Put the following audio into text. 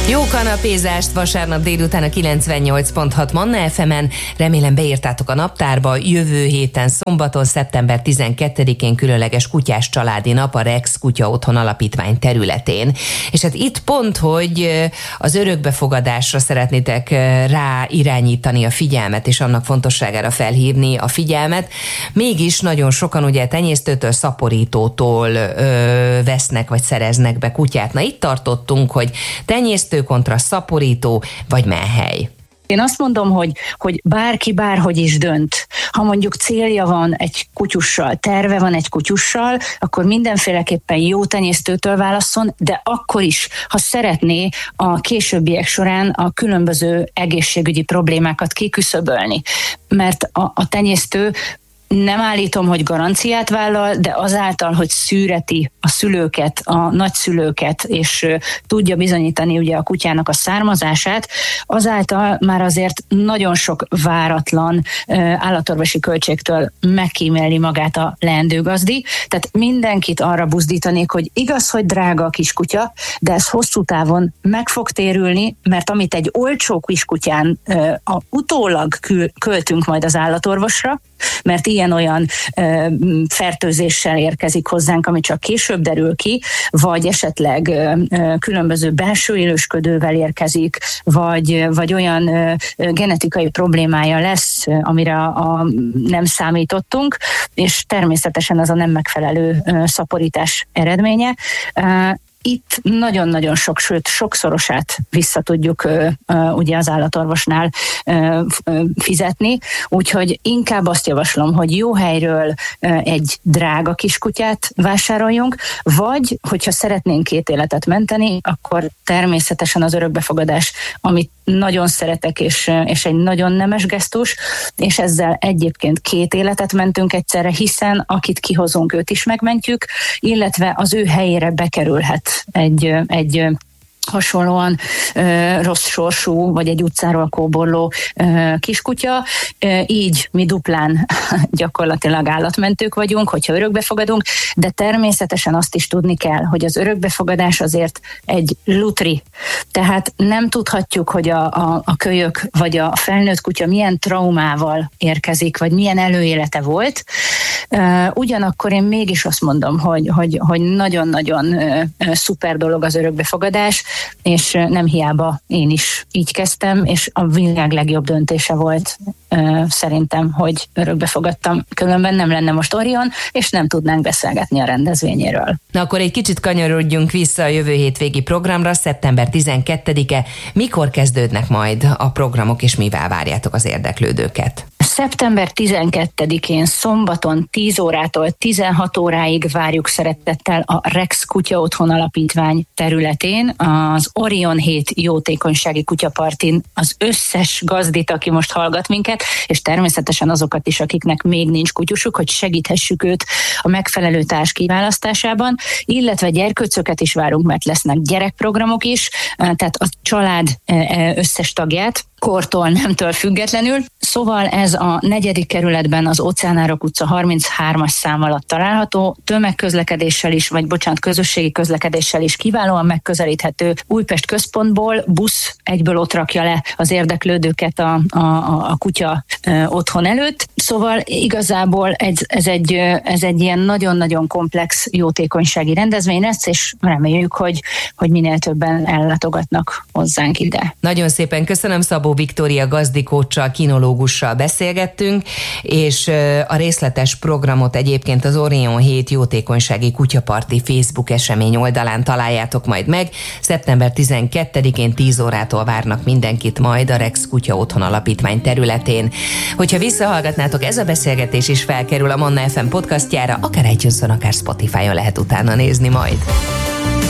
Jó kanapézást vasárnap délután a 98.6 Manna FM-en. Remélem beírtátok a naptárba. Jövő héten szombaton, szeptember 12-én különleges kutyás családi nap a Rex Kutya Otthon Alapítvány területén. És hát itt pont, hogy az örökbefogadásra szeretnétek rá irányítani a figyelmet, és annak fontosságára felhívni a figyelmet. Mégis nagyon sokan ugye tenyésztőtől, szaporítótól vesznek vagy szereznek be kutyát. Na itt tartottunk, hogy tenyésztő kontra szaporító vagy menhely. Én azt mondom, hogy bárki bárhogy is dönt. Ha mondjuk célja van egy kutyussal, terve van egy kutyussal, akkor mindenféleképpen jó tenyésztőtől válasszon, de akkor is, ha szeretné a későbbiek során a különböző egészségügyi problémákat kiküszöbölni. Mert a tenyésztő, nem állítom, hogy garanciát vállal, de azáltal, hogy szűreti a szülőket, a nagyszülőket, és tudja bizonyítani ugye a kutyának a származását, azáltal már azért nagyon sok váratlan állatorvosi költségtől megkíméli magát a leendő gazdi. Tehát mindenkit arra buzdítanék, hogy igaz, hogy drága a kiskutya, de ez hosszú távon meg fog térülni, mert amit egy olcsó kiskutyán utólag költünk majd az állatorvosra, mert ilyen-olyan fertőzéssel érkezik hozzánk, ami csak később derül ki, vagy esetleg különböző belső élősködővel érkezik, vagy olyan genetikai problémája lesz, amire nem számítottunk, és természetesen az a nem megfelelő szaporítás eredménye. Itt nagyon-nagyon sok, sőt sokszorosát vissza tudjuk ugye az állatorvosnál fizetni, úgyhogy inkább azt javaslom, hogy jó helyről egy drága kiskutyát vásároljunk, vagy hogyha szeretnénk 2 életet menteni, akkor természetesen az örökbefogadás, amit nagyon szeretek, és egy nagyon nemes gesztus, és ezzel egyébként 2 életet mentünk egyszerre, hiszen akit kihozunk, őt is megmentjük, illetve az ő helyére bekerülhet egy hasonlóan rossz sorsú, vagy egy utcáról kóborló kiskutya. Így mi duplán gyakorlatilag állatmentők vagyunk, hogyha örökbefogadunk, de természetesen azt is tudni kell, hogy az örökbefogadás azért egy lutri. Tehát nem tudhatjuk, hogy a kölyök vagy a felnőtt kutya milyen traumával érkezik, vagy milyen előélete volt. Ugyanakkor én mégis azt mondom, hogy nagyon-nagyon szuper dolog az örökbefogadás, és nem hiába én is így kezdtem, és a világ legjobb döntése volt szerintem, hogy örökbefogadtam. Különben nem lenne most Orion, és nem tudnánk beszélgetni a rendezvényéről. Na akkor egy kicsit kanyarodjunk vissza a jövő hétvégi programra, szeptember 12-e. Mikor kezdődnek majd a programok, és mivel várjátok az érdeklődőket? Szeptember 12-én szombaton 10 órától 16 óráig várjuk szeretettel a Rex Kutya Otthon Alapítvány területén, az Orion 7 jótékonysági kutyapartin az összes gazdit, aki most hallgat minket, és természetesen azokat is, akiknek még nincs kutyusuk, hogy segíthessük őt a megfelelő társ kiválasztásában, illetve gyerkőcöket is várunk, mert lesznek gyerekprogramok is, tehát a család összes tagját, kortól, nemtől függetlenül. Szóval ez a 4. kerületben az Óceánárok utca 33-as szám alatt található, tömegközlekedéssel is, közösségi közlekedéssel is kiválóan megközelíthető. Újpest központból busz egyből ott rakja le az érdeklődőket a kutya otthon előtt. Szóval igazából ez egy ilyen nagyon-nagyon komplex jótékonysági rendezvény lesz, és reméljük, hogy minél többen ellátogatnak hozzánk ide. Nagyon szépen köszönöm, Szabó Viktória gazdikóccsal, kinológussal beszélgettünk, és a részletes programot egyébként az Orion 7 jótékonysági kutyaparti Facebook esemény oldalán találjátok majd meg. Szeptember 12-én 10 órától várnak mindenkit majd a Rex Kutya Otthon Alapítvány területén. Hogyha visszahallgatnátok, ez a beszélgetés is felkerül a Manna FM podcastjára, akár iTunes-on, akár Spotify-on lehet utána nézni majd.